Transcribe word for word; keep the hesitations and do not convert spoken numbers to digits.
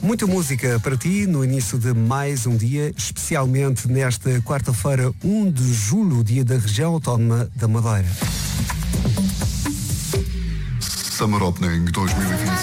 Muita música para ti no início de mais um dia, especialmente nesta quarta-feira, primeiro de julho, dia da região autónoma da Madeira. Summer Opening dois mil e vinte e